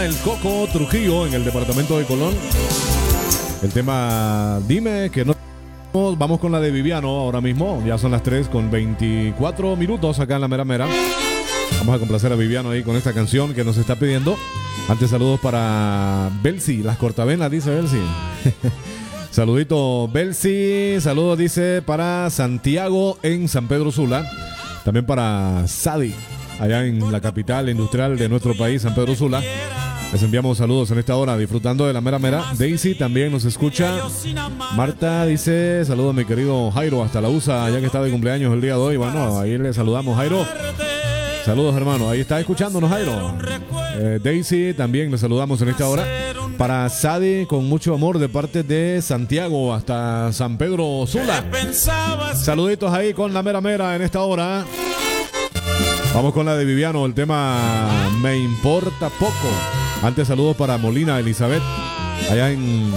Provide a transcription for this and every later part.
El Coco Trujillo en el departamento de Colón. El tema Dime que no. Vamos con la de Viviano ahora mismo. Ya son las 3:24 acá en la Mera Mera. Vamos a complacer a Viviano ahí con esta canción que nos está pidiendo. Antes saludos para Belsi, las cortavenas, dice Belsi. Saludito Belsi. Saludos dice para Santiago en San Pedro Sula. También para Sadi, allá en la capital industrial de nuestro país, San Pedro Sula. Les enviamos saludos en esta hora, disfrutando de la Mera Mera. Daisy también nos escucha. Marta dice, saludos a mi querido Jairo hasta la USA, ya que está de cumpleaños el día de hoy. Bueno, ahí le saludamos, Jairo. Saludos, hermano. Ahí está escuchándonos, Jairo. Daisy también le saludamos en esta hora. Para Sadi, con mucho amor de parte de Santiago hasta San Pedro Sula. Saluditos ahí con la Mera Mera en esta hora. Vamos con la de Viviano, el tema Me Importa Poco. Antes saludos para Molina Elizabeth, allá en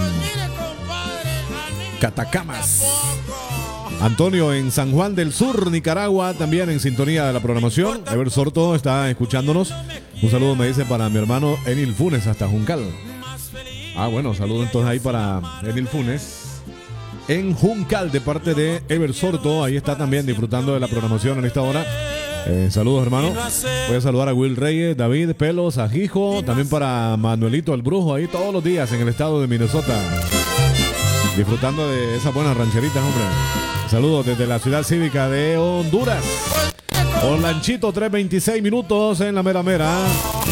Catacamas. Antonio en San Juan del Sur, Nicaragua, también en sintonía de la programación. Ever Sorto está escuchándonos. Un saludo me dice para mi hermano Enil Funes hasta Juncal. Bueno, saludo entonces ahí para Enil Funes en Juncal de parte de Ever Sorto. Ahí está también disfrutando de la programación en esta hora. Saludos, hermano. Voy a saludar a Will Reyes, David Pelos, a Hijo, también para Manuelito el Brujo, ahí todos los días en el estado de Minnesota, disfrutando de esas buenas rancheritas, hombre. Saludos desde la ciudad cívica de Honduras. Con Lanchito, 3:26 en la Mera Mera.